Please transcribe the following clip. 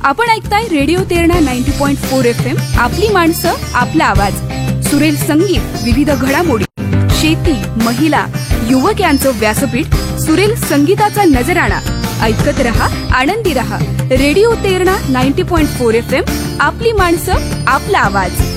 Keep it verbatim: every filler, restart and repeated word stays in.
आपण ऐकताय रेडिओ तेरणा नव्वद पॉइंट चार एफ एम. आपली माणसं, आपला आवाज. सुरेल संगीत, विविध घडामोडी, शेती, महिला, युवक यांचं व्यासपीठ. सुरेल संगीताचा नजराणा. ऐकत रहा, आनंदी रहा. रेडिओ तेरणा नव्वद पॉइंट चार एफ एम. आपली माणसं, आपला आवाज.